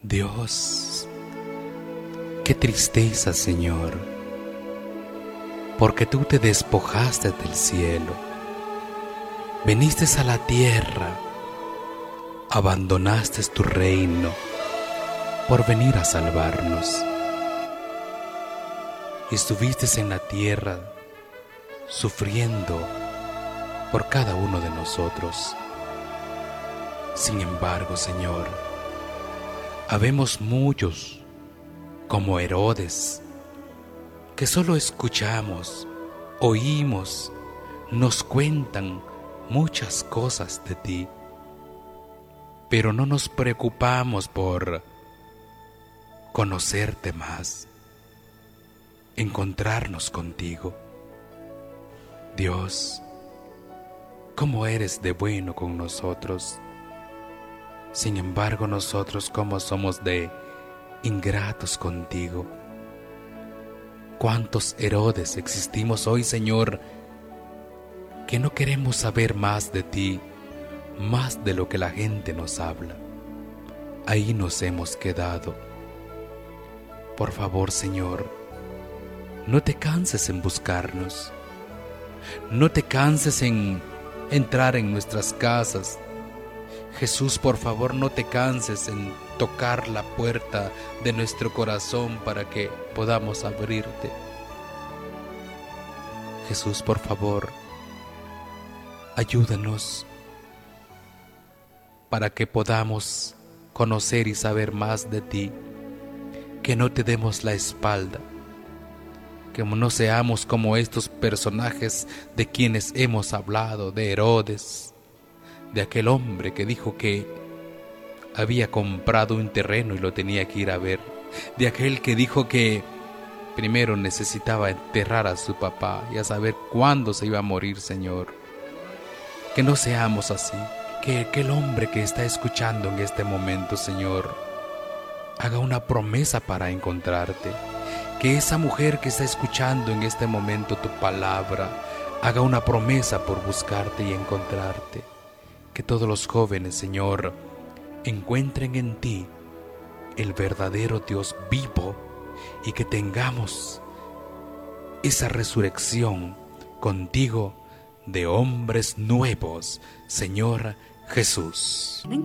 Dios, qué tristeza, Señor, porque tú te despojaste del cielo, viniste a la tierra, abandonaste tu reino por venir a salvarnos. Y estuviste en la tierra sufriendo por cada uno de nosotros. Sin embargo, Señor, habemos muchos como Herodes que solo escuchamos, oímos, nos cuentan muchas cosas de ti, pero no nos preocupamos por conocerte más, encontrarnos contigo. Dios, cómo eres de bueno con nosotros. Sin embargo, nosotros cómo somos de ingratos contigo. ¿Cuántos Herodes existimos hoy, Señor, que no queremos saber más de ti, más de lo que la gente nos habla? Ahí nos hemos quedado. Por favor, Señor, no te canses en buscarnos. No te canses en entrar en nuestras casas. Jesús, por favor, no te canses en tocar la puerta de nuestro corazón para que podamos abrirte. Jesús, por favor, ayúdanos para que podamos conocer y saber más de ti, que no te demos la espalda, que no seamos como estos personajes de quienes hemos hablado, de Herodes, de aquel hombre que dijo que había comprado un terreno y lo tenía que ir a ver, de aquel que dijo que primero necesitaba enterrar a su papá y a saber cuándo se iba a morir, Señor. Que no seamos así, que aquel hombre que está escuchando en este momento, Señor, haga una promesa para encontrarte. Que esa mujer que está escuchando en este momento tu palabra haga una promesa por buscarte y encontrarte. Que todos los jóvenes, Señor, encuentren en ti el verdadero Dios vivo y que tengamos esa resurrección contigo de hombres nuevos, Señor Jesús.